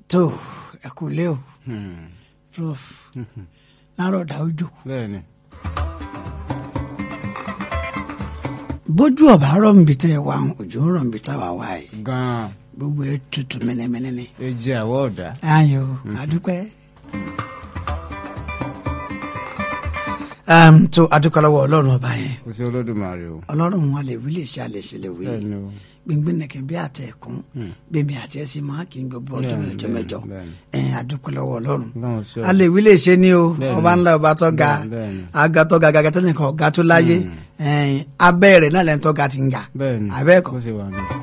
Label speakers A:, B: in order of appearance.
A: tó ẹ kú lé o prof láàárọ̀ dá ojú.
B: bẹ́ẹ̀ni.
A: bójú ọ̀bá rọ̀ níbi tẹ́ ẹ wá òjò ń rọ̀ níbi tá a wà wá yìí.
B: gan-an.
A: gbogbo ẹ tutù mẹ́nẹ́mẹ́nẹ́ ni.
B: ẹ jẹ́ àwọ̀ ọ̀dà.
A: ayọ̀ adúpẹ́. tó adúpẹ́ lọ́wọ́ ọlọ́run ọba yẹn.
B: kò sí Olódùmarè o.
A: ọlọ́run wọn lè wí lè ṣe àlè ṣe lè wí.
B: bẹ́ẹ̀ni o.
A: gbìngbìn nìkan bí àtẹ ẹ̀kún bẹ́ẹ̀mi àti ẹ̀sìn máa kì í gbogbo ọjọ́ mẹ́jọ adúpẹ́ lọ́wọ́ ọlọ́run. a lè wí lè ṣe ni o ọba ńlá ọba tó ga aga tó ga gàgà tẹ́nìkan ọ̀gá tó láyé abẹ́ rẹ̀ náà lẹ́nu tó ga ti ń ga abẹ́ ẹ̀kọ́.